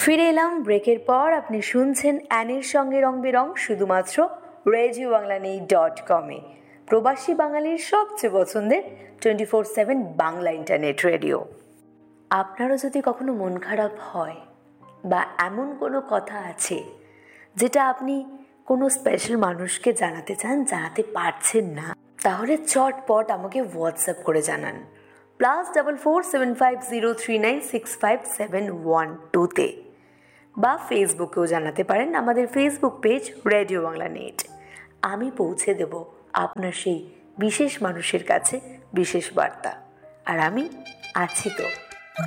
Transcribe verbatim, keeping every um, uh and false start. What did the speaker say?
ফিরে এলাম ব্রেকের পর। আপনি শুনছেন অ্যানির সঙ্গে রং বেরং, শুধুমাত্র রেডিও বাংলা নেই ডট কমে, প্রবাসী বাঙালির সবচেয়ে পছন্দের twenty four seven Bangla internet radio. আপনারও যদি কখনো মন খারাপ হয় বা এমন কোনো কথা আছে যেটা আপনি কোনো স্পেশাল মানুষকে জানাতে চান, জানাতে পারছেন না, তাহলে চটপট আমাকে হোয়াটসঅ্যাপ করে জানান plus double four seven five zero three nine six five seven one টুতে, বা ফেসবুকেও জানাতে পারেন, আমাদের Facebook page radio Bangla net. আমি পৌঁছে দেব আপনার সেই বিশেষ মানুষের কাছে বিশেষ বার্তা, আর আমি আছি তো।